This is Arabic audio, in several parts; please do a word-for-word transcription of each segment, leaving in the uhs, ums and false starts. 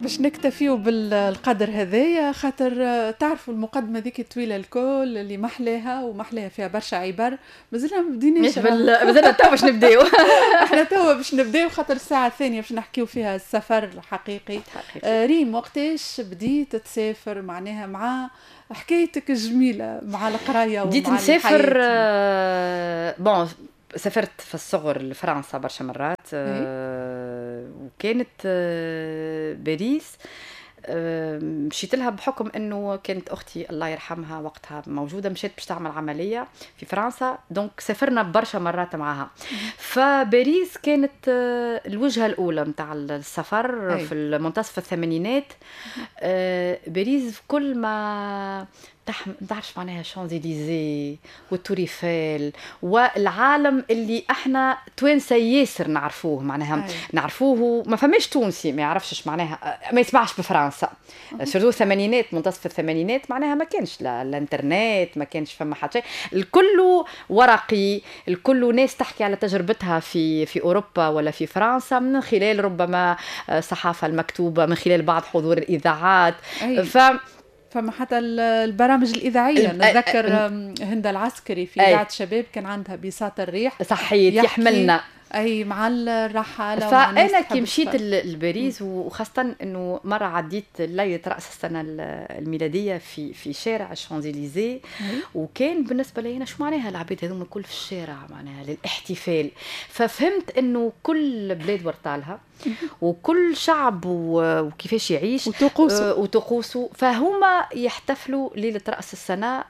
باش نكتفيو بالقدر هذايا، خاطر تعرفوا المقدمه ذيك الطويله الكل اللي محلاها ومحلاها فيها برشا عبر. مازلنا ما بديناش بال... مازلنا تو باش نبداو. احنا تو باش نبداو خاطر الساعه الثانيه باش نحكيو فيها السفر الحقيقي. آه ريم، وقتاش بديت تسافر معناها مع حكايتك الجميله مع القرايه ومع بديت نسافر آه... بون سافرت في الصغر لفرنسا برشا مرات آه وكانت آه باريس آه مشيت لها بحكم انه كانت اختي الله يرحمها وقتها موجوده، مشيت باش تعمل عمليه في فرنسا، دونك سافرنا برشا مرات معها. فباريس كانت آه الوجهه الاولى نتاع السفر في المنتصف الثمانينات. آه باريس في كل ما ما تعرفش معناها شانزليزيه والتوريفيل والعالم اللي احنا توانسه ياسر نعرفوه، معناها أي. نعرفوه ما فماش تونسي ما يعرفش معناها ما يسمعش بفرنسا. سيرتو الثمانينات منتصف الثمانينات معناها ما كانش لا الانترنت، ما كانش فما حتى شيء، الكل ورقي، الكل ناس تحكي على تجربتها في في اوروبا ولا في فرنسا من خلال ربما الصحافه المكتوبه، من خلال بعض حضور الاذاعات. أي. ف فما حتى البرامج الإذاعية، نتذكر هند العسكري في إذاعة شباب كان عندها بساط الريح صحيت يحملنا اي مع الرحاله. فانا كي مشيت لباريس وخاصه انه مره عديت ليله راس السنه الميلاديه في في شارع الشانزليزيه، وكان بالنسبه لي انا شو معناها العباد هذوما الكل في الشارع معناها للاحتفال. ففهمت انه كل بلاد ورطالها وكل شعب وكيفاش يعيش وطقوسه وطقوسه فهما يحتفلوا ليله راس السنه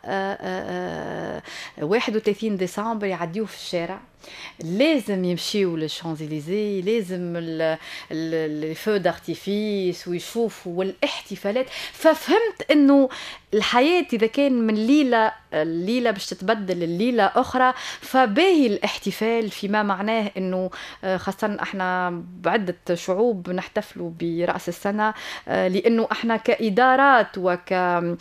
واحد وثلاثين ديسمبر يعديوه في الشارع، لازم يمشيوا للشانزليزيه، لازم الفو دارتيفيس ويشوفوا والاحتفالات. ففهمت انه الحياه اذا كان من ليله الليله باش تتبدل الليله اخرى، فباهي الاحتفال فيما معناه انه خاصه احنا بعده شعوب نحتفلوا براس السنه، لانه احنا كادارات وكحياه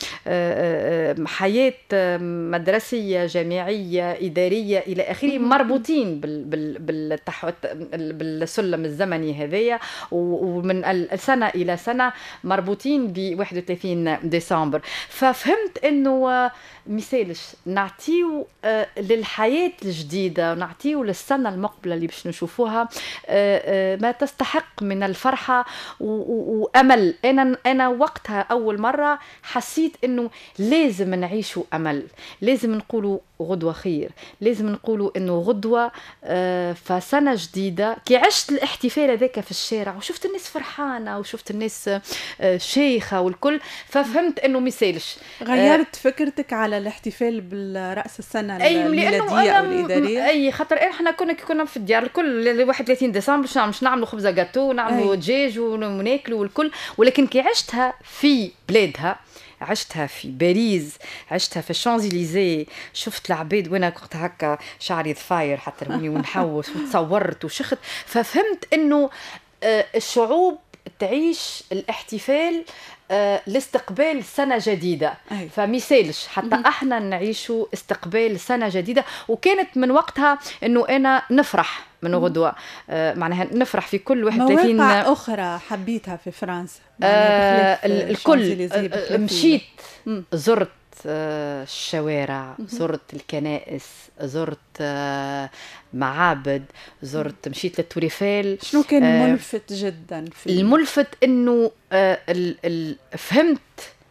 مدرسيه جامعيه اداريه الى اخره مربوطين بالتحوت بالسلم الزمني هذايا، ومن السنه الى سنه مربوطين ب واحد وثلاثين ديسمبر. ففهمت انه مثالش نعطيو للحياه الجديده ونعطيو للسنه المقبله اللي باش نشوفوها ما تستحق من الفرحه وامل. انا انا وقتها اول مره حسيت انه لازم نعيشوا امل، لازم نقولوا غدوه خير، لازم نقولوا انه غدوه فسنه جديده. كي عشت الاحتفال هذاك في الشارع وشفت الناس فرحانه وشفت الناس شيخه والكل، ففهمت انه مثالش غيرت فكرتك على الاحتفال بالرأس السنه الميلاديه او الاداريه. اي خاطر احنا كنا كنا في الديار الكل واحد وثلاثين ديسمبر باش نعملوا خبزه جاتو ونعملوا دجاج وناكلوا والكل، ولكن كي عشتها في بلادها، عشتها في باريس، عشتها في الشانزليزيه، شفت العباد وانا وقت هكا شعري ضفاير حتى روني ونحوس وتصورت وشخت، ففهمت انه الشعوب تعيش الاحتفال لاستقبال سنة جديدة. أي. فمثالش حتى احنا نعيشوا استقبال سنة جديدة. وكانت من وقتها انه انا نفرح من غدوة، آه معناها نفرح في كل واحد وثلاثين مواقع اخرى حبيتها في فرنسا آه الكل آه مشيت زرت آه الشوارع، زرت الكنائس، زرت آه معابد، زرت مشيت للتوريفيل. شنو كان آه ملفت جدا في الملفت انه آه ال ال فهمت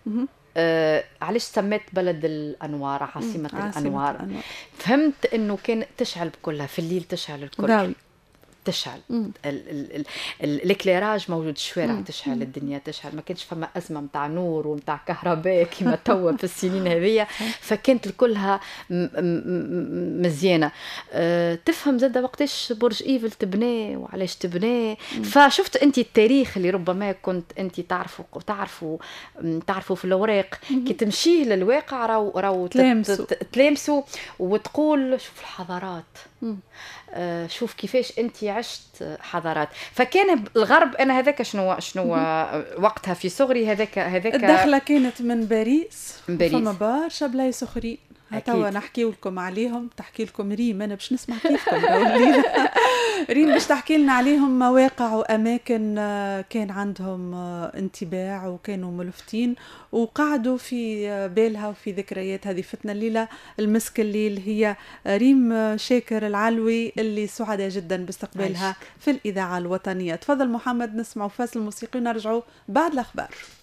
آه علاش سميت بلد الانوار عاصمه, عاصمة الانوار. الانوار فهمت انه كان تشعل بكلها في الليل، تشعل الكل داوي. تشعل الاكليراج موجود، الشوارع مم. تشعل مم. الدنيا تشعل، ما كانش فما ازمه نتاع نور ونتاع كهرباء كما توا في السنين هذيا. فكانت كلها مزيانه. أه تفهم زاد وقتاش برج ايفل تبنى وعلاش تبنى. فشفت انت التاريخ اللي ربما كنت انت تعرفوا تعرفوا تعرفوا في الاوراق، كي تمشيه للواقع راو راو تلامسوا وتقول شوف الحضارات، آه شوف كيفاش انت عشت حضارات. فكان الغرب انا هذاك شنو شنو وقتها في صغري هذاك هذاك الدخله كانت من باريس، من باريس فما برشا بلايص اخرين توا نحكي لكم عليهم، تحكي لكم ريم، انا باش نسمع كيفكم راهو ريم باش تحكي لنا عليهم مواقع واماكن كان عندهم انطباع وكانوا ملفتين وقعدوا في بالها وفي ذكريات هذه فتنا الليله المسك الليل. هي ريم شاكر العلوي اللي سعداء جدا باستقبالها في الاذاعه الوطنيه. تفضل محمد، نسمعوا فاصل موسيقي ونرجعوا بعد الاخبار.